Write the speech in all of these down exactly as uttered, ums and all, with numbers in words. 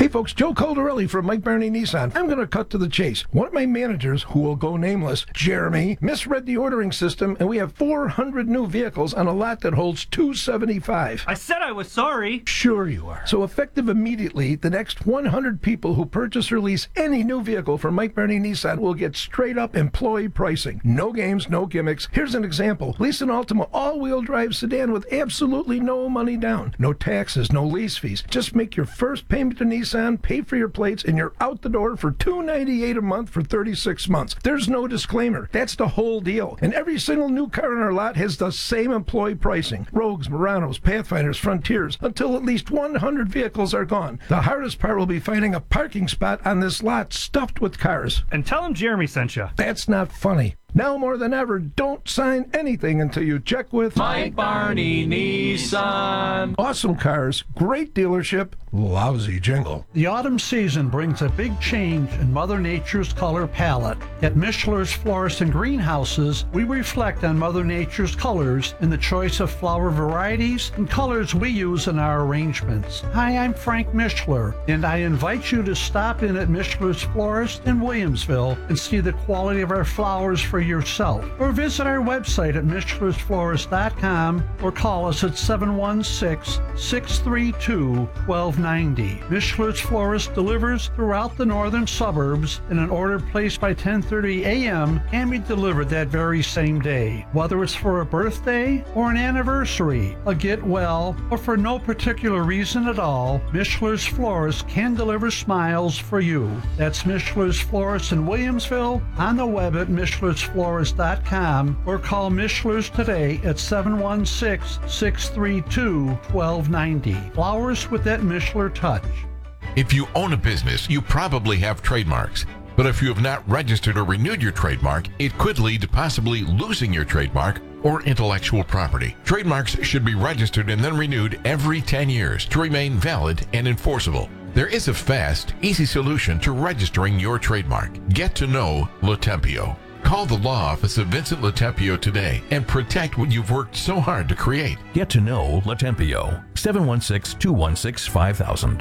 Hey folks, Joe Caldarelli from Mike Barney Nissan. I'm going to cut to the chase. One of my managers, who will go nameless, Jeremy, misread the ordering system, and we have four hundred new vehicles on a lot that holds two seventy-five. I said I was sorry. Sure you are. So effective immediately, the next one hundred people who purchase or lease any new vehicle from Mike Barney Nissan will get straight up employee pricing. No games, no gimmicks. Here's an example. Lease an Altima all-wheel drive sedan with absolutely no money down. No taxes, no lease fees. Just make your first payment to Nissan, pay for your plates, and you're out the door for two hundred ninety-eight dollars a month for thirty-six months. There's no disclaimer. That's the whole deal. And every single new car in our lot has the same employee pricing. Rogues, Muranos, Pathfinders, Frontiers, until at least one hundred vehicles are gone. The hardest part will be finding a parking spot on this lot stuffed with cars. And tell him Jeremy sent you. That's not funny. Now more than ever, don't sign anything until you check with Mike Barney Nissan. Awesome cars, great dealership, lousy jingle. The autumn season brings a big change in Mother Nature's color palette. At Mishler's Florists and Greenhouses, we reflect on Mother Nature's colors in the choice of flower varieties and colors we use in our arrangements. Hi, I'm Frank Mishler, and I invite you to stop in at Mishler's Florist in Williamsville and see the quality of our flowers for yourself, or visit our website at Mishler's Florist dot com or call us at seven one six, six three two, one two nine zero. Mishler's Florist delivers throughout the northern suburbs, and an order placed by ten thirty a.m. can be delivered that very same day. Whether it's for a birthday or an anniversary, a get well, or for no particular reason at all, Mishler's Florist can deliver smiles for you. That's Mishler's Florist in Williamsville, on the web at Mishler's Florist dot com, or call Mishler's today at seven one six, six three two, one two nine zero. Flowers with that Mishler touch. If you own a business, you probably have trademarks. But if you have not registered or renewed your trademark, it could lead to possibly losing your trademark or intellectual property. Trademarks should be registered and then renewed every ten years to remain valid and enforceable. There is a fast, easy solution to registering your trademark. Get to know Latempio. Call the law office of Vincent Latempio today and protect what you've worked so hard to create. Get to know Latempio. seven one six, two one six, five thousand.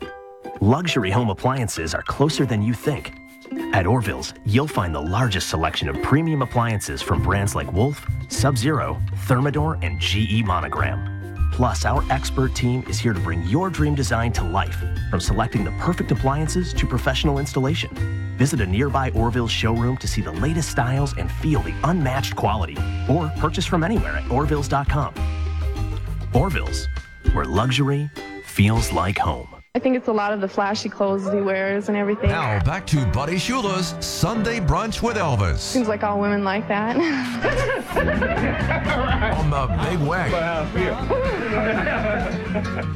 Luxury home appliances are closer than you think. At Orville's, you'll find the largest selection of premium appliances from brands like Wolf, Sub-Zero, Thermador, and G E Monogram. Plus, our expert team is here to bring your dream design to life, from selecting the perfect appliances to professional installation. Visit a nearby Orville's showroom to see the latest styles and feel the unmatched quality, or purchase from anywhere at Orvilles dot com. Orville's, where luxury feels like home. I think it's a lot of the flashy clothes he wears and everything. Now back to Buddy Shula's Sunday Brunch with Elvis. Seems like all women like that. On the Big Wagon.